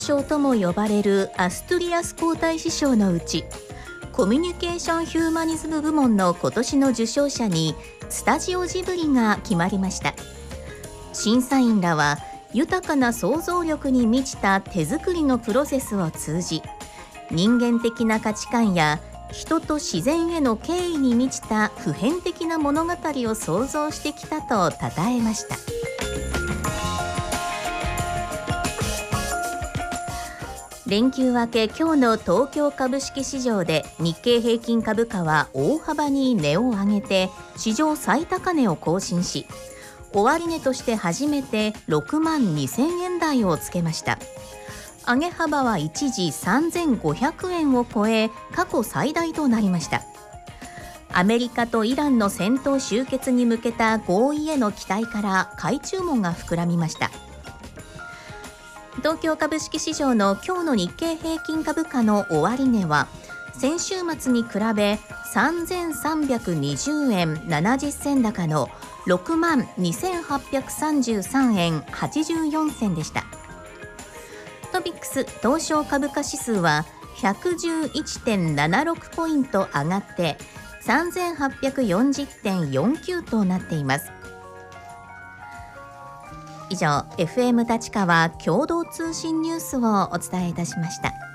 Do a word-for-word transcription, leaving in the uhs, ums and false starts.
賞とも呼ばれるアストゥリアス皇太子賞のうち、コミュニケーションヒューマニズム部門の今年の受賞者にスタジオジブリが決まりました。審査員らは豊かな想像力に満ちた手作りのプロセスを通じ、人間的な価値観や人と自然への敬意に満ちた普遍的な物語を創造してきたと称えました。連休明け、今日の東京株式市場で日経平均株価は大幅に値を上げて史上最高値を更新し、終値として初めてろくまんにせんえん台をつけました。上げ幅は一時さんぜんごひゃくえんを超え、過去最大となりました。アメリカとイランの戦闘終結に向けた合意への期待から買い注文が膨らみました。東京株式市場の今日の日経平均株価の終値は、先週末に比べさんぜんさんびゃくにじゅうえんななじゅっせん高のろくまんにせんはっぴゃくさんじゅうさんえんはちじゅうよんせんでした。トピックス東証株価指数は ひゃくじゅういってんななろく ポイント上がってさんぜんはっぴゃくよんじゅってんよんきゅうとなっています。以上、エフエム 立川共同通信ニュースをお伝えいたしました。